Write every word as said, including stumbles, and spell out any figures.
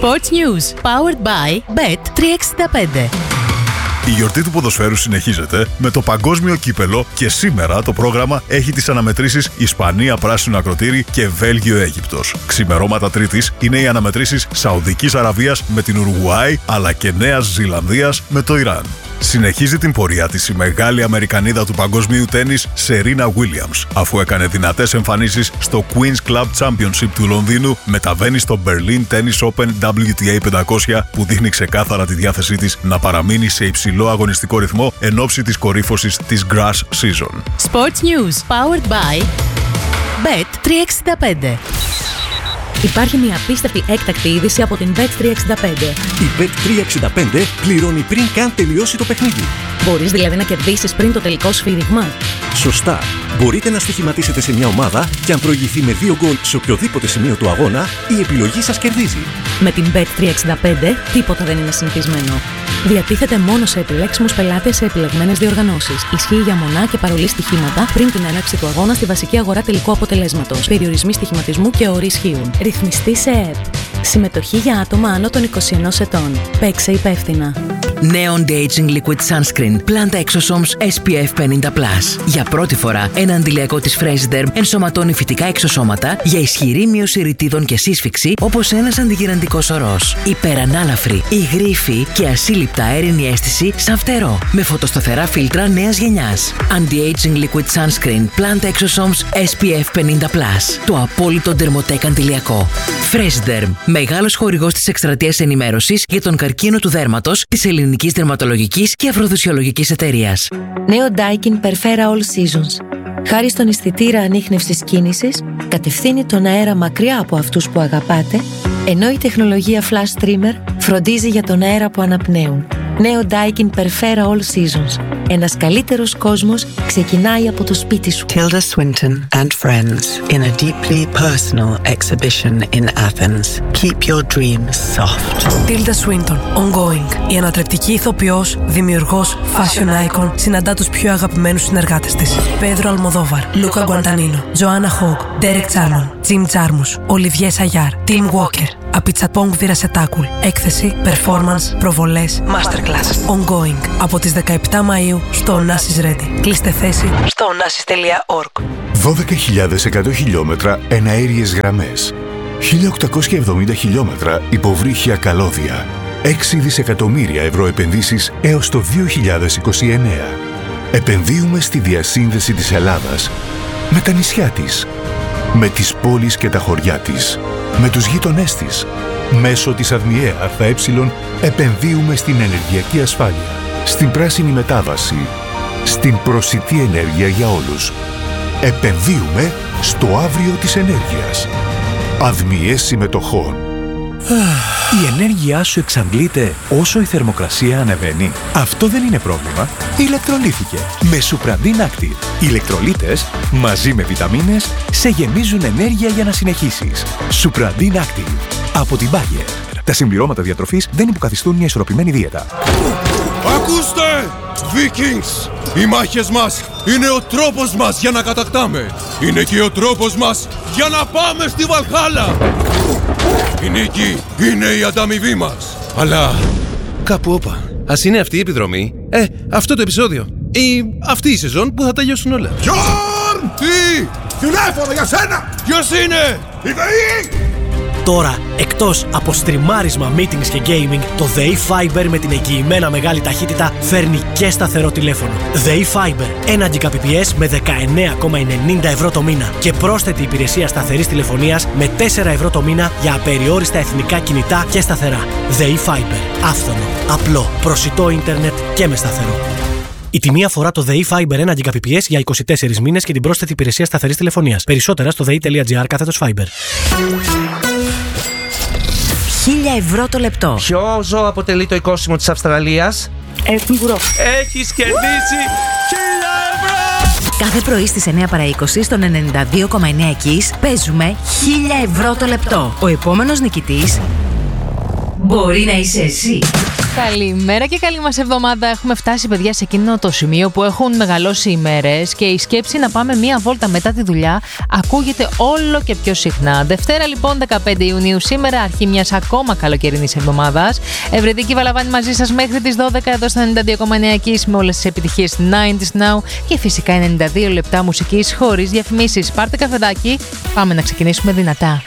Sports News, powered by μπετ τριακόσια εξήντα πέντε. Η γιορτή του ποδοσφαίρου συνεχίζεται με το παγκόσμιο κύπελο και σήμερα το πρόγραμμα έχει τις αναμετρήσεις Ισπανία πράσινο ακροτήρι και Βέλγιο Αίγυπτος. Ξημερώματα Τρίτης είναι οι αναμετρήσεις Σαουδικής Αραβίας με την Ουρουγουάη αλλά και Νέας Ζηλανδίας με το Ιράν. Συνεχίζει την πορεία της η μεγάλη Αμερικανίδα του παγκοσμίου τένις Σερίνα Βίλιαμς. Αφού έκανε δυνατές εμφανίσεις στο Queen's Club Championship του Λονδίνου, μεταβαίνει στο Berlin Tennis Open ντάμπλιου τι έι πεντακόσια που δείχνει ξεκάθαρα τη διάθεσή της να παραμείνει σε υψηλό αγωνιστικό ρυθμό εν ώψη της κορύφωσης της Grass Season. Sports News, powered by μπετ τριακόσια εξήντα πέντε. Υπάρχει μια απίστευτη έκτακτη είδηση από την μπετ τριακόσια εξήντα πέντε. Η μπετ τριακόσια εξήντα πέντε πληρώνει πριν καν τελειώσει το παιχνίδι. Μπορείς δηλαδή να κερδίσεις πριν το τελικό σφύριγμα. Σωστά. Μπορείτε να στοιχηματίσετε σε μια ομάδα και αν προηγηθεί με δύο γκολ σε οποιοδήποτε σημείο του αγώνα, η επιλογή σας κερδίζει. Με την μπετ τριακόσια εξήντα πέντε τίποτα δεν είναι συνηθισμένο. Διατίθεται μόνο σε επιλέξιμους πελάτες σε επιλεγμένες διοργανώσεις. Ισχύει για μονά και παρολί στοιχήματα πριν την έναρξη του αγώνα στη βασική αγορά τελικού αποτελέσματος. Περιορισμοί στοιχηματισμού και όροι ισχύουν. Ρυθμιστή σε ΕΕΠ. Συμμετοχή για άτομα άνω των είκοσι ενός ετών. Παίξε υπεύθυνα. Νέο Anti-Aging Liquid Sunscreen Plant Exosomes ες πι εφ πενήντα πλας. Για πρώτη φορά, ένα αντιλιακό της Freshderm ενσωματώνει φυτικά εξωσώματα για ισχυρή μείωση ρητίδων και σύσφυξη όπως ένας αντιγυραντικός ορός. Υπερανάλαφρη, υγρή υφή και ασύλληπτα αέρινη αίσθηση σαν φτερό. Με φωτοσταθερά φίλτρα νέας γενιάς. Anti-Aging Liquid Sunscreen Plant Exosomes ες πι εφ πενήντα πλας. Το απόλυτο Dermotec αντιλιακό. Freshderm. Μεγάλος χορηγός της εκστρατείας ενημέρωσης για τον καρκίνο του δέρματος της Ελληνικής Δερματολογικής και Αφροδισιολογικής Εταιρείας. Νέο Daikin Perfera All Seasons. Χάρη στον αισθητήρα ανίχνευσης κίνησης, κατευθύνει τον αέρα μακριά από αυτούς που αγαπάτε, ενώ η τεχνολογία Flash Trimmer φροντίζει για τον αέρα που αναπνέουν. Νέο Daikin Perfera All Seasons. Ένας καλύτερος κόσμος ξεκινάει από το σπίτι σου. Tilda Swinton and friends in a deeply personal exhibition in Athens. Keep your dreams soft. Tilda Swinton, ongoing. Η ανατρεπτική ηθοποιός, δημιουργός, fashion icon, συναντά τους πιο αγαπημένους συνεργάτες της. Πέδρο Αλμοδόβαρ, Λούκα Γκουαντανίνο, Τζοάννα Χόγκ, Ντέρεκ Τσάρμαν, Τζιμ Τζάρμους, Ολιβιέ Σαγιάρ, Τιμ Walker. Απιτσαπόγκ Βιρασετάκουλ. Έκθεση, performance, προβολές, masterclass. Ongoing. Από τις δεκαεπτά Μαΐου στο Onassis Ready. Κλείστε θέση στο onassis τελεία org. δώδεκα χιλιάδες εκατό χιλιόμετρα εναέριες γραμμές. χίλια οκτακόσια εβδομήντα χιλιόμετρα υποβρύχια καλώδια. έξι δισεκατομμύρια ευρώ επενδύσεις έως το δύο χιλιάδες είκοσι εννέα. Επενδύουμε στη διασύνδεση της Ελλάδας με τα νησιά της, με τις πόλεις και τα χωριά της, με τους γείτονές της. Μέσω της ΑΔΜΙΕ ΑΕ επενδύουμε στην ενεργειακή ασφάλεια, στην πράσινη μετάβαση, στην προσιτή ενέργεια για όλους. Επενδύουμε στο αύριο της ενέργειας. ΑΔΜΙΕ συμμετοχών. Η ενέργειά σου εξαντλείται όσο η θερμοκρασία ανεβαίνει. Αυτό δεν είναι πρόβλημα. Ηλεκτρολίθηκε με Supradin Active. Οι ηλεκτρολίτες μαζί με βιταμίνες σε γεμίζουν ενέργεια για να συνεχίσεις. Supradin Active από την Bayer. Τα συμπληρώματα διατροφής δεν υποκαθιστούν μια ισορροπημένη δίαιτα. Ακούστε! Vikings! Οι μάχες μας είναι ο τρόπος μας για να κατακτάμε. Είναι και ο τρόπος μας για να πάμε στη Βαλχάλα. Η νίκη είναι η ανταμοιβή μας. Αλλά κάπου όπα. Ας είναι αυτή η επιδρομή. Ε, αυτό το επεισόδιο. Ή αυτή η σεζόν που θα τελειώσουν όλα. Γιόρν! Τι! Τηλέφωνο για σένα! Ποιος είναι? Η ΔΕΗ! Τώρα, εκτός από στριμάρισμα, meetings και gaming, το ΔΕΗ Fiber με την εγγυημένα μεγάλη ταχύτητα φέρνει και σταθερό τηλέφωνο. ΔΕΗ Fiber, ένα Gbps με δεκαεννέα κόμμα ενενήντα ευρώ το μήνα και πρόσθετη υπηρεσία σταθερής τηλεφωνίας με τέσσερα ευρώ το μήνα για απεριόριστα εθνικά κινητά και σταθερά. ΔΕΗ Fiber, άφθονο, απλό, προσιτό ίντερνετ και με σταθερό. Η τιμή αφορά το ΔΕΗ Fiber ένα Gbps για είκοσι τέσσερις μήνες και την πρόσθετη υπηρεσία σταθερής τηλεφωνίας. Περισσότερα στο δei.gr κάθετος Fiber. χίλια ευρώ το λεπτό. Ποιο ζώο αποτελεί το οικόσιμο της Αυστραλίας? Κεнгουρό. Έχεις κερδίσει χίλια ευρώ! Κάθε πρωί στις εννέα παρά είκοσι στον ενενήντα δύο κόμμα εννέα Kiss παίζουμε χίλια ευρώ το λεπτό. Ο επόμενος νικητής μπορεί να είσαι εσύ. Καλημέρα και καλή μας εβδομάδα. Έχουμε φτάσει, παιδιά, σε εκείνο το σημείο που έχουν μεγαλώσει οι μέρες και η σκέψη να πάμε μία βόλτα μετά τη δουλειά ακούγεται όλο και πιο συχνά. Δευτέρα, λοιπόν, δεκαπέντε Ιουνίου, σήμερα, αρχή μιας ακόμα καλοκαιρινής εβδομάδας. Ευρετική Βαλαβάνη μαζί σας μέχρι τις δώδεκα εδώ στα ενενήντα δύο κόμμα εννέα Kiss με όλες τις επιτυχίες ενενήντα Now και φυσικά ενενήντα δύο λεπτά μουσικής χωρίς διαφημίσεις. Πάρτε καφεδάκι, πάμε να ξεκινήσουμε δυνατά.